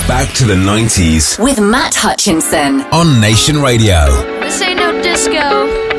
Back to the 90s with Matt Hutchinson on Nation Radio. This ain't no disco.